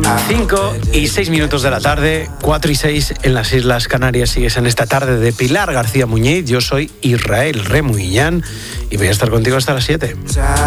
5:06 de la tarde, 4:06 en las Islas Canarias. Sigues en esta tarde de Pilar García Muñiz. Yo soy Israel Remuillán y voy a estar contigo hasta las 7.